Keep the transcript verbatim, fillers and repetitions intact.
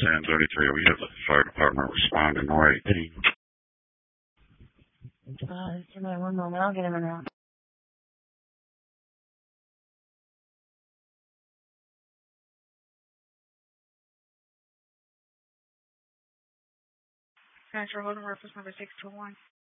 San thirty-three, we have the fire department responding right. Uh, just give me one moment. I'll get him in now. Central Holding reference number six two one.